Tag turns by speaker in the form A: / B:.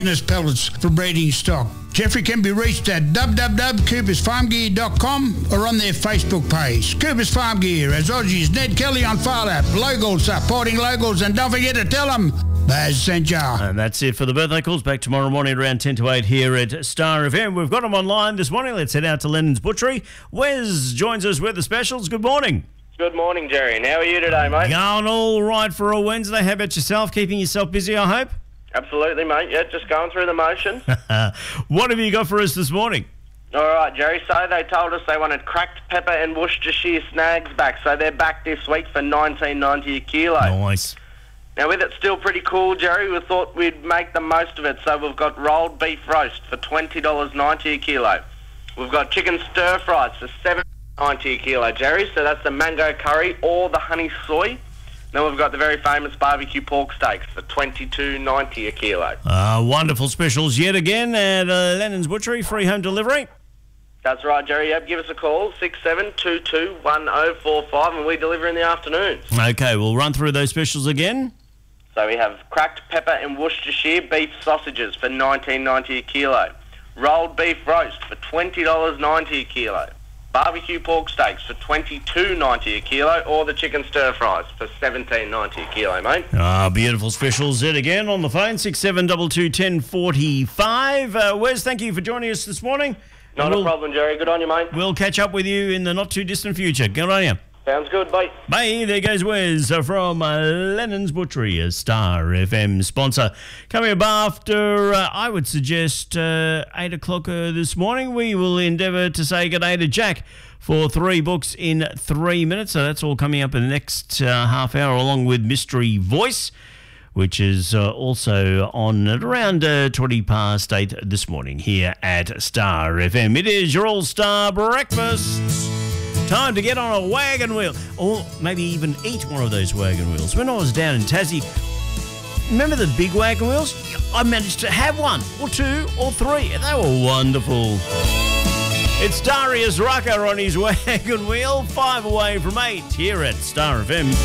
A: pellets for breeding stock. Jeffrey can be reached at www.coopersfarmgear.com or on their Facebook page. Cooper's Farm Gear, as Aussie's Ned Kelly on Phar Lap. Locals supporting locals, and don't forget to tell them Baz sent ya.
B: And that's it for the birthday calls. Back tomorrow morning around 10 to 8 here at Star FM. We've got them online this morning. Let's head out to Lennon's Butchery. Wes joins us with the specials. Good morning.
C: Good morning, Jerry. And how are you today, mate?
B: Going all right for a Wednesday. How about yourself? Keeping yourself busy, I hope?
C: Absolutely, mate. Yeah, just going through the motions.
B: What have you got for us this morning?
C: All right, Jerry. So they told us they wanted cracked pepper and Worcestershire snags back. So they're back this week for $19.90 a kilo.
B: Nice.
C: Now, with it still pretty cool, Jerry, we thought we'd make the most of it. So we've got rolled beef roast for $20.90 a kilo. We've got chicken stir fries for $7.90 a kilo, Jerry. So that's the mango curry or the honey soy. Then we've got the very famous barbecue pork steaks for $22.90 a kilo.
B: Wonderful specials yet again at Lennon's Butchery. Free home delivery.
C: That's right, Jerry. Yep, give us a call, 67221045, and we deliver in the afternoons.
B: Okay, we'll run through those specials again.
C: So we have cracked pepper and Worcestershire beef sausages for $19.90 a kilo. Rolled beef roast for $20.90 a kilo. Barbecue pork steaks for $22.90 a kilo, or the chicken stir fries for $17.90 a kilo, mate.
B: Beautiful specials yet again on the phone, 67221045. Wes, thank you for joining us this morning.
C: Not a problem, Jerry. Good on you, mate.
B: We'll catch up with you in the not-too-distant future. Good on you.
C: Sounds good, bye.
B: Bye. There goes Wes from Lennon's Butchery, a Star FM sponsor. Coming up after, I would suggest, 8 o'clock this morning, we will endeavour to say good day to Jack for 3 books in 3 minutes. So that's all coming up in the next half hour, along with Mystery Voice, which is also on at around 20 past 8 this morning here at Star FM. It is your all-star breakfast. Time to get on a wagon wheel, or maybe even eat one of those wagon wheels. When I was down in Tassie, remember the big wagon wheels? I managed to have 1 or 2 or 3, and they were wonderful. It's Darius Rucker on his wagon wheel, 5 away from 8 here at Star FM.